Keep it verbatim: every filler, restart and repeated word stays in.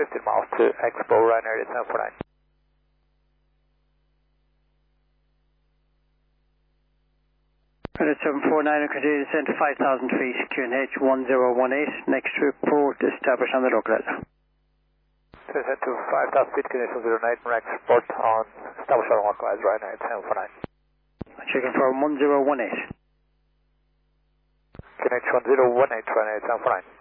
fifteen miles to Expo Ryanair seven four nine. Ryanair seven four nine, continue descent to five thousand feet, Q N H one zero one eight, next report established on the local level. Descent to five thousand feet, condition zero nine, export on established on localized Ryanair seven four nine. Checking for one zero one eight. Q N H one zero one eight, Ryanair seven four nine.